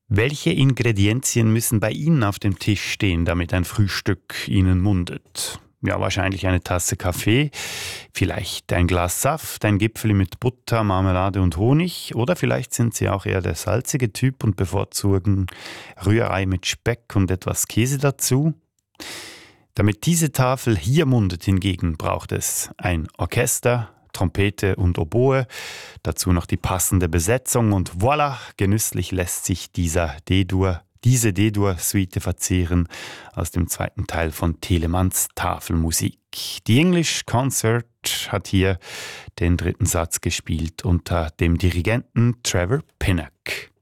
Welche Ingredienzien müssen bei Ihnen auf dem Tisch stehen, damit ein Frühstück Ihnen mundet? Ja, wahrscheinlich eine Tasse Kaffee, vielleicht ein Glas Saft, ein Gipfeli mit Butter, Marmelade und Honig, oder vielleicht sind Sie auch eher der salzige Typ und bevorzugen Rührei mit Speck und etwas Käse dazu. Damit diese Tafel hier mundet hingegen, braucht es ein Orchester, Trompete und Oboe, dazu noch die passende Besetzung und voilà, genüsslich lässt sich diese D-Dur-Suite verzehren aus dem zweiten Teil von Telemanns Tafelmusik. Die English Concert hat hier den dritten Satz gespielt unter dem Dirigenten Trevor Pinnock.